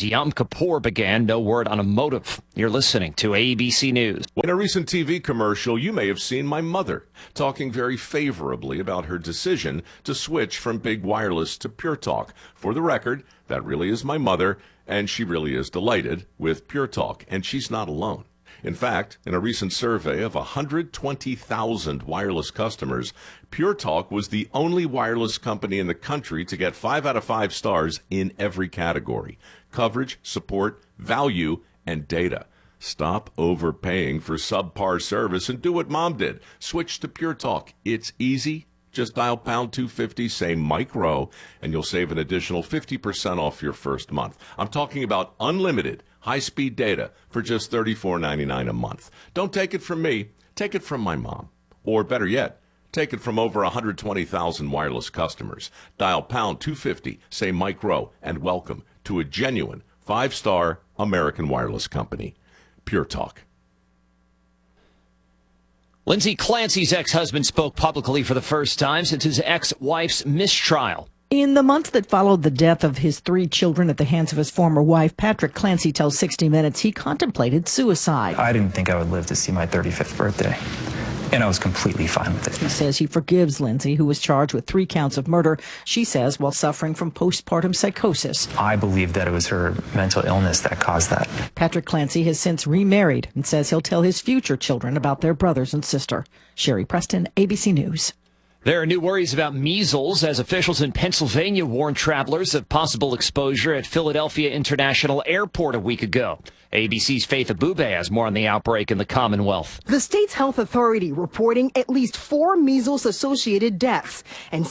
as Yom Kippur began. No word on a motive. You're listening to ABC News. In a recent TV commercial, you may have seen my mother talking very favorably about her decision to switch from big wireless to Pure Talk. For the record, that really is my mother, and she really is delighted with Pure Talk, and she's not alone. In fact, in a recent survey of 120,000 wireless customers, Pure Talk was the only wireless company in the country to get 5 out of 5 stars in every category: coverage, support, value, and data. Stop overpaying for subpar service and do what Mom did. Switch to Pure Talk. It's easy. Just dial pound 250, say Mike Rowe, and you'll save an additional 50% off your first month. I'm talking about unlimited high-speed data for just $34.99 a month. Don't take it from me. Take it from my mom. Or better yet, take it from over 120,000 wireless customers. Dial pound 250, say Mike Rowe, and welcome to a genuine 5-star American wireless company. Pure Talk. Lindsay Clancy's ex-husband spoke publicly for the first time since his ex-wife's mistrial. In the months that followed the death of his 3 children at the hands of his former wife, Patrick Clancy tells 60 Minutes he contemplated suicide. I didn't think I would live to see my 35th birthday, and I was completely fine with it. He says he forgives Lindsay, who was charged with 3 counts of murder, she says, while suffering from postpartum psychosis. I believe that it was her mental illness that caused that. Patrick Clancy has since remarried and says he'll tell his future children about their brothers and sister. Sherry Preston, ABC News. There are new worries about measles as officials in Pennsylvania warned travelers of possible exposure at Philadelphia International Airport a week ago. ABC's Faith Abube has more on the outbreak in the Commonwealth. The state's health authority reporting at least 4 measles-associated deaths and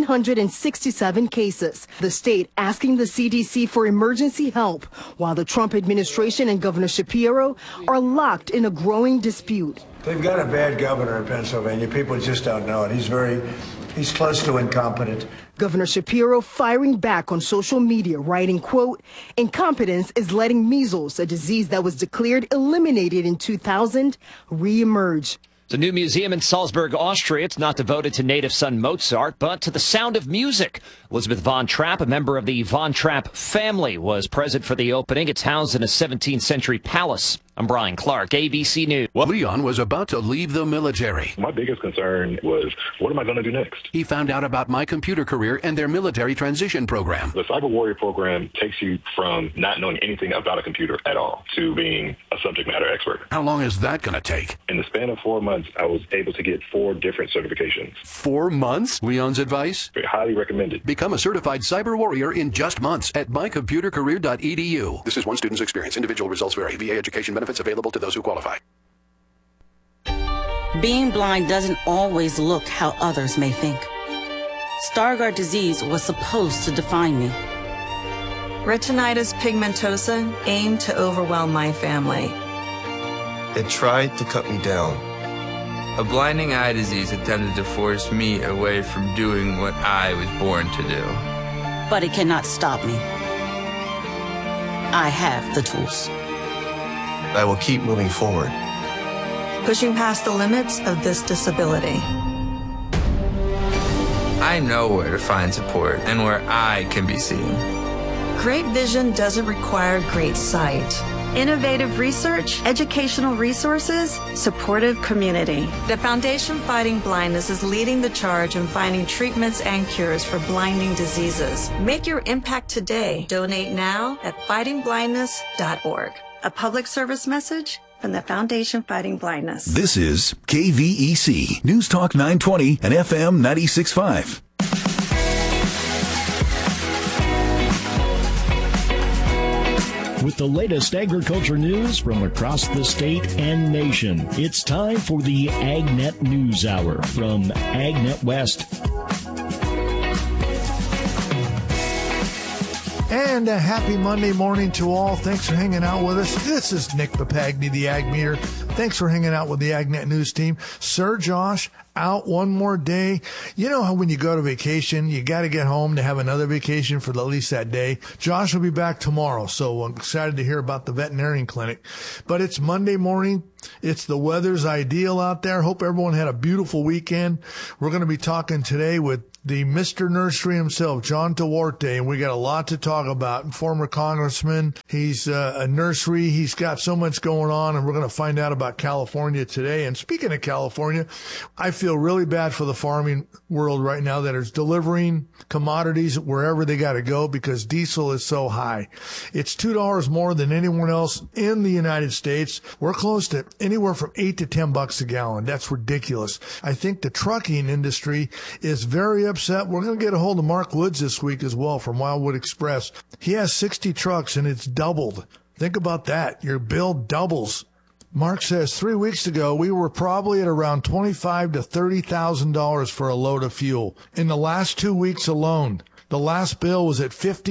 767 cases. The state asking the CDC for emergency help, while the Trump administration and Governor Shapiro are locked in a growing dispute. They've got a bad governor in Pennsylvania. People just don't know it. He's close to incompetent. Governor Shapiro firing back on social media, writing, quote, "Incompetence is letting measles, a disease that was declared eliminated in 2000, reemerge." The new museum in Salzburg, Austria. It's not devoted to native son Mozart, but to the sound of music. Elizabeth von Trapp, a member of the von Trapp family, was present for the opening. It's housed in a 17th century palace. I'm Brian Clark, ABC News. Well, Leon was about to leave the military. My biggest concern was, what am I going to do next? He found out about My Computer Career and their military transition program. The Cyber Warrior program takes you from not knowing anything about a computer at all to being a subject matter expert. How long is that going to take? In the span of 4 months, I was able to get 4 different certifications. 4 months? Leon's advice? Highly recommended. Become a certified cyber warrior in just months at mycomputercareer.edu. This is one student's experience. Individual results vary. VA education benefits available to those who qualify. Being blind doesn't always look how others may think. Stargardt disease was supposed to define me. Retinitis pigmentosa aimed to overwhelm my family. It tried to cut me down. A blinding eye disease attempted to force me away from doing what I was born to do. But it cannot stop me. I have the tools. I will keep moving forward. Pushing past the limits of this disability. I know where to find support and where I can be seen. Great vision doesn't require great sight. Innovative research, educational resources, supportive community. The Foundation Fighting Blindness is leading the charge in finding treatments and cures for blinding diseases. Make your impact today. Donate now at fightingblindness.org. A public service message from the Foundation Fighting Blindness. This is KVEC, News Talk 920 and FM 96.5. With the latest agriculture news from across the state and nation, it's time for the AgNet News Hour from AgNet West. And a happy Monday morning to all. Thanks for hanging out with us. This is Nick Papagni, the Ag Meter. Thanks for hanging out with the AgNet News team. Sir Josh, out one more day. You know how when you go to vacation, you got to get home to have another vacation for at least that day. Josh will be back tomorrow, so I'm excited to hear about the veterinarian clinic. But it's Monday morning. It's the weather's ideal out there. Hope everyone had a beautiful weekend. We're going to be talking today with the Mr. Nursery himself, John Duarte, and we got a lot to talk about. Former congressman, he's a nursery. He's got so much going on, and we're going to find out about California today. And speaking of California, I feel really bad for the farming world right now that is delivering commodities wherever they got to go because diesel is so high. It's $2 more than anyone else in the United States. We're close to anywhere from $8 to $10 a gallon. That's ridiculous. I think the trucking industry is very upset. We're going to get a hold of Mark Woods this week as well from Wildwood Express. He has 60 trucks and it's doubled. Think about that. Your bill doubles. Mark says 3 weeks ago, we were probably at around $25,000 to $30,000 for a load of fuel. In the last 2 weeks alone, the last bill was at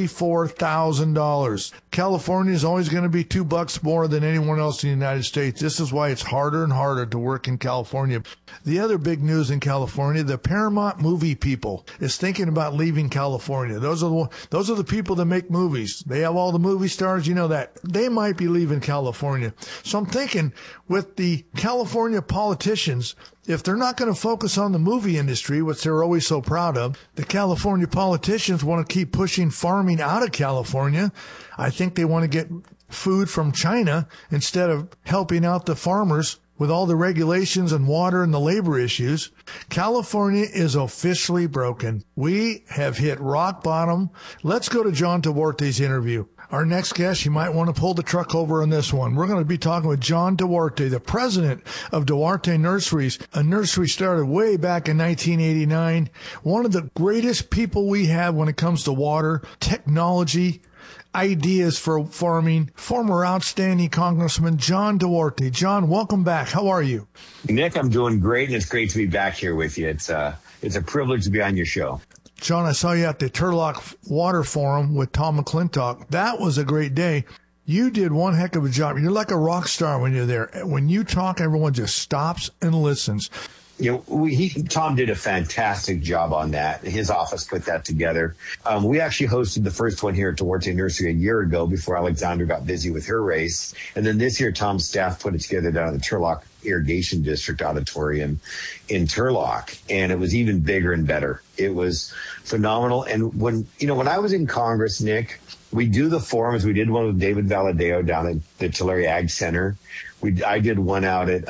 $54,000. California is always going to be $2 more than anyone else in the United States. This is why it's harder and harder to work in California. The other big news in California, the Paramount movie people is thinking about leaving California. Those are the people that make movies. They have all the movie stars, you know that. They might be leaving California. So I'm thinking with the California politicians, if they're not going to focus on the movie industry, which they're always so proud of, the California politicians want to keep pushing farming out of California. I think they want to get food from China instead of helping out the farmers with all the regulations and water and the labor issues. California is officially broken. We have hit rock bottom. Let's go to John Duarte's interview. Our next guest, you might want to pull the truck over on this one. We're going to be talking with John Duarte, the president of Duarte Nurseries. A nursery started way back in 1989. One of the greatest people we have when it comes to water, technology, ideas for farming. Former outstanding Congressman John Duarte. John, welcome back. How are you? Nick, I'm doing great, and it's great to be back here with you. It's a privilege to be on your show. John, I saw you at the Turlock Water Forum with Tom McClintock. That was a great day. You did one heck of a job. You're like a rock star when you're there. When you talk, everyone just stops and listens. You know, Tom did a fantastic job on that. His office put that together. We actually hosted the first one here at Duarte Nursery a year ago before Alexandra got busy with her race. And then this year, Tom's staff put it together down at the Turlock Irrigation District Auditorium in Turlock. And it was even bigger and better. It was phenomenal. And when I was in Congress, Nick, we do the forums. We did one with David Valadeo down at the Tulare Ag Center. I did one out at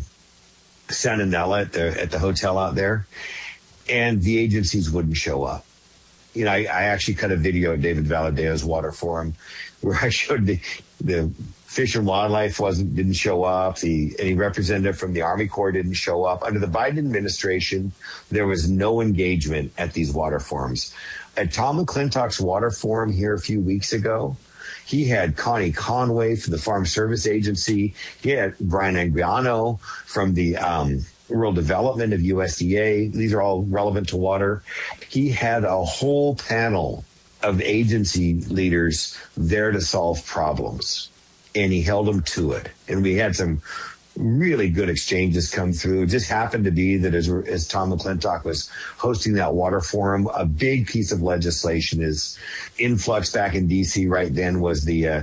Santa Nella at the hotel out there, and the agencies wouldn't show up. You know, I actually cut a video of David Valadeo's water forum where I showed the Fish and Wildlife didn't show up. Any representative from the Army Corps didn't show up. Under the Biden administration, there was no engagement at these water forums. At Tom McClintock's water forum here a few weeks ago, he had Connie Conway from the Farm Service Agency. He had Brian Anguiano from the Rural Development of USDA. These are all relevant to water. He had a whole panel of agency leaders there to solve problems, and he held them to it. And we had some really good exchanges come through. It just happened to be that as Tom McClintock was hosting that water forum, a big piece of legislation is influx back in D.C. right then was the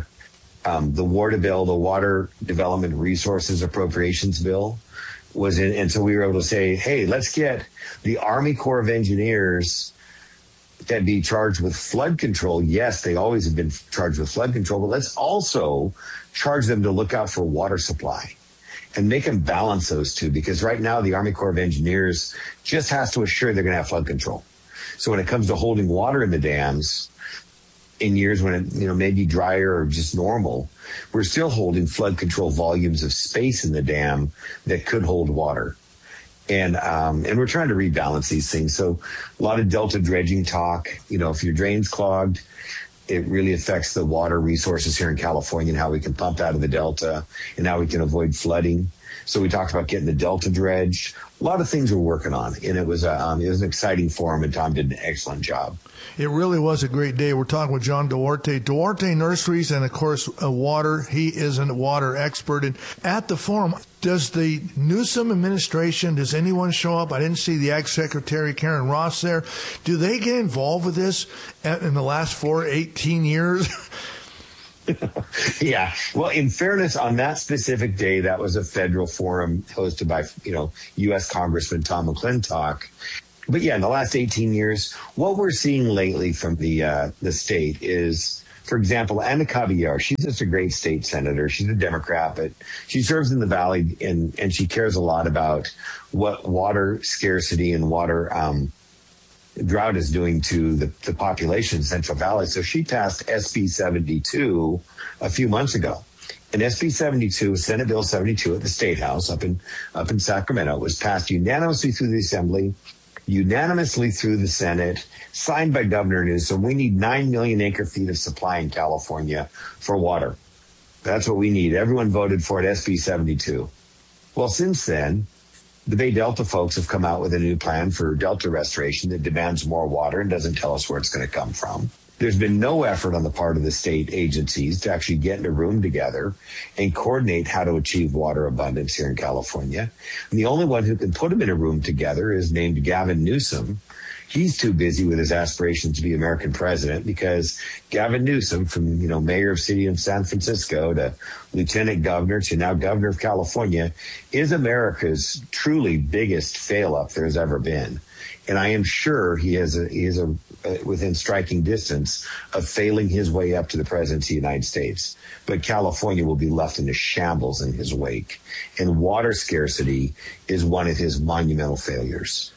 WARDA bill, the Water Development Resources Appropriations Bill was in. And so we were able to say, hey, let's get the Army Corps of Engineers that be charged with flood control. Yes, they always have been charged with flood control, but let's also charge them to look out for water supply and make them balance those two, because right now the Army Corps of Engineers just has to assure they're going to have flood control. So when it comes to holding water in the dams in years when it may be drier or just normal, we're still holding flood control volumes of space in the dam that could hold water. And we're trying to rebalance these things. So a lot of delta dredging talk. If your drain's clogged, it really affects the water resources here in California and how we can pump out of the delta and how we can avoid flooding. So we talked about getting the delta dredged. A lot of things we're working on, and it was an exciting forum, and Tom did an excellent job. It really was a great day. We're talking with John Duarte, Duarte Nurseries, and of course, water. He is a water expert. And at the forum, does the Newsom administration, does anyone show up? I didn't see the Ag Secretary Karen Ross there. Do they get involved with this in the last 18 years? Yeah. Well, in fairness, on that specific day, that was a federal forum hosted by, U.S. Congressman Tom McClintock. But yeah, in the last 18 years, what we're seeing lately from the state is, for example, Ana Cabello. She's just a great state senator. She's a Democrat, but she serves in the Valley, and she cares a lot about what water scarcity and water drought is doing to the population in Central Valley. So she passed SB 72 a few months ago. And SB 72, Senate Bill 72 at the State House up in Sacramento, was passed unanimously through the Assembly, unanimously through the Senate, signed by Governor Newsom. We need 9 million acre-feet of supply in California for water. That's what we need. Everyone voted for it, SB 72. Well, since then, the Bay Delta folks have come out with a new plan for Delta restoration that demands more water and doesn't tell us where it's going to come from. There's been no effort on the part of the state agencies to actually get in a room together and coordinate how to achieve water abundance here in California. And the only one who can put them in a room together is named Gavin Newsom. He's too busy with his aspirations to be American president because Gavin Newsom, from mayor of city of San Francisco to lieutenant governor to now governor of California, is America's truly biggest fail-up there's ever been. And I am sure he is within striking distance of failing his way up to the presidency of the United States. But California will be left in a shambles in his wake. And water scarcity is one of his monumental failures.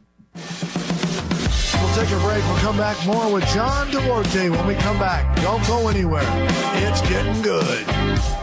We'll take a break. We'll come back more with John Duarte when we come back. Don't go anywhere. It's getting good.